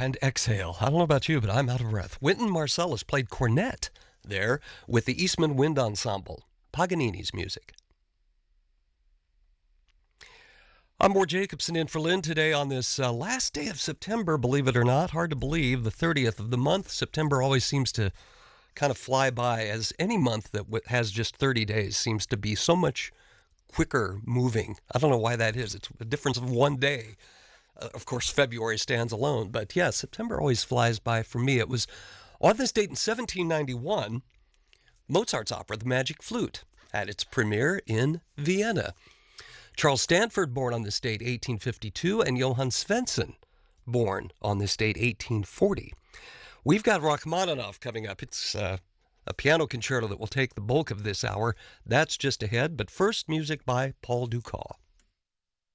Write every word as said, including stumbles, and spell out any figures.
and exhale. I don't know about you, but I'm out of breath. Wynton Marsalis played cornet there with the Eastman Wind Ensemble, Paganini's music. I'm Mort Jacobson in for Lynn today on this uh, last day of September, believe it or not. Hard to believe, the thirtieth of the month. September always seems to kind of fly by, as any month that has just thirty days seems to be so much quicker moving. I don't know why that is. It's a difference of one day. Uh, of course, February stands alone. But yeah, September always flies by for me. It was on this date in seventeen ninety-one, Mozart's opera, The Magic Flute, had its premiere in Vienna. Charles Stanford, born on this date, eighteen fifty-two, and Johann Svensson, born on this date, eighteen forty. We've got Rachmaninoff coming up. It's uh, a piano concerto that will take the bulk of this hour. That's just ahead, but first, music by Paul Dukas.